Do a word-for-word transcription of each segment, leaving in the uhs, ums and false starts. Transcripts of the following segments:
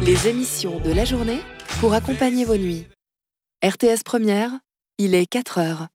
Les émissions de la journée pour accompagner vos nuits. R T S Première, il est quatre heures.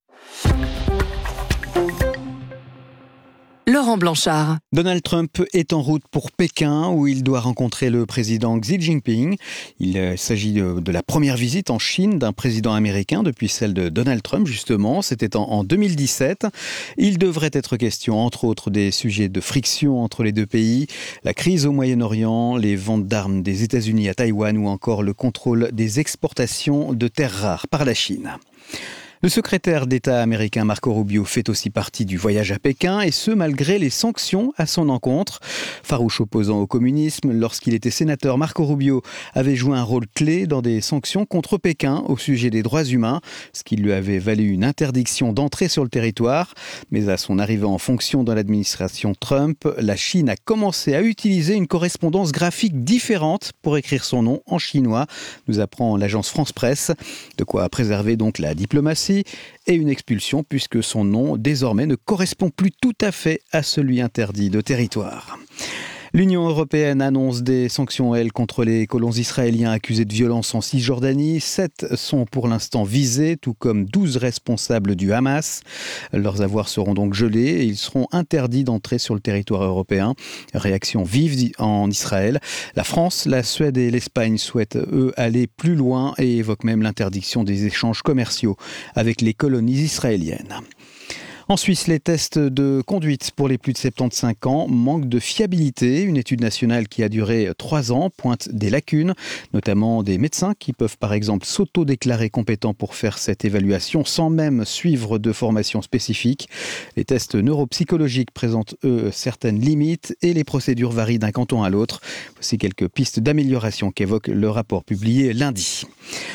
Laurent Blanchard. Donald Trump est en route pour Pékin où il doit rencontrer le président Xi Jinping. Il s'agit de, de la première visite en Chine d'un président américain depuis celle de Donald Trump justement. C'était en, en deux mille dix-sept. Il devrait être question entre autres des sujets de friction entre les deux pays, la crise au Moyen-Orient, les ventes d'armes des États-Unis à Taïwan ou encore le contrôle des exportations de terres rares par la Chine. Le secrétaire d'État américain Marco Rubio fait aussi partie du voyage à Pékin, et ce malgré les sanctions à son encontre. Farouche opposant au communisme, lorsqu'il était sénateur, Marco Rubio avait joué un rôle clé dans des sanctions contre Pékin au sujet des droits humains, ce qui lui avait valu une interdiction d'entrer sur le territoire. Mais à son arrivée en fonction dans l'administration Trump, la Chine a commencé à utiliser une correspondance graphique différente pour écrire son nom en chinois, nous apprend l'agence France Presse. De quoi préserver donc la diplomatie et une expulsion puisque son nom désormais ne correspond plus tout à fait à celui interdit de territoire. L'Union européenne annonce des sanctions, elle, contre les colons israéliens accusés de violence en Cisjordanie. Sept sont pour l'instant visés, tout comme douze responsables du Hamas. Leurs avoirs seront donc gelés et ils seront interdits d'entrer sur le territoire européen. Réaction vive en Israël. La France, la Suède et l'Espagne souhaitent, eux, aller plus loin et évoquent même l'interdiction des échanges commerciaux avec les colonies israéliennes. En Suisse, les tests de conduite pour les plus de soixante-quinze ans manquent de fiabilité. Une étude nationale qui a duré trois ans pointe des lacunes, notamment des médecins qui peuvent par exemple s'auto-déclarer compétents pour faire cette évaluation sans même suivre de formation spécifique. Les tests neuropsychologiques présentent, eux, certaines limites et les procédures varient d'un canton à l'autre. Voici quelques pistes d'amélioration qu'évoque le rapport publié lundi.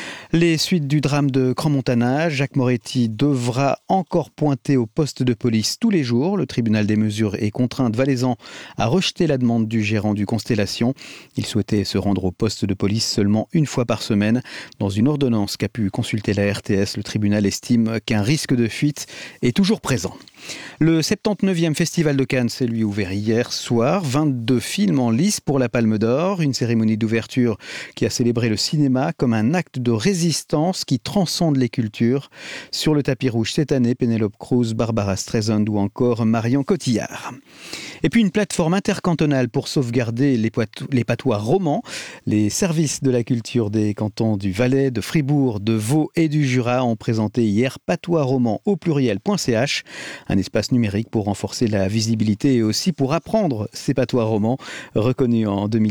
Les suites du drame de Crans-Montana, Jacques Moretti devra encore pointer au poste de police tous les jours. Le tribunal des mesures et contraintes valaisan a rejeté la demande du gérant du Constellation. Il souhaitait se rendre au poste de police seulement une fois par semaine. Dans une ordonnance qu'a pu consulter la R T S, le tribunal estime qu'un risque de fuite est toujours présent. Le soixante-dix-neuvième Festival de Cannes s'est lui ouvert hier soir. vingt-deux films en lice pour la Palme d'Or. Une cérémonie d'ouverture qui a célébré le cinéma comme un acte de résistance qui transcende les cultures. Sur le tapis rouge cette année, Penelope Cruz, Barbara Streisand ou encore Marion Cotillard. Et puis une plateforme intercantonale pour sauvegarder les, poitou- les patois romans. Les services de la culture des cantons du Valais, de Fribourg, de Vaud et du Jura ont présenté hier patoisroman au pluriel point c h, un espace numérique pour renforcer la visibilité et aussi pour apprendre ces patois romans reconnus en deux mille